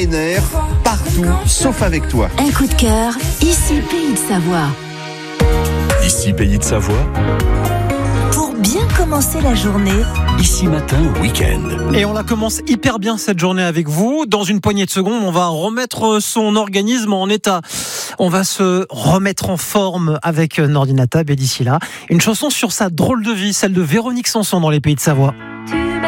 plein air, partout, sauf avec toi. Un coup de cœur, ici Pays de Savoie. Ici Pays de Savoie. Pour bien commencer la journée. Ici Matin Week-end. Et on la commence hyper bien cette journée avec vous. Dans une poignée de secondes, on va remettre son organisme en état. On va se remettre en forme avec Nordinatab et d'ici là, une chanson sur sa drôle de vie, celle de Véronique Sanson dans les Pays de Savoie.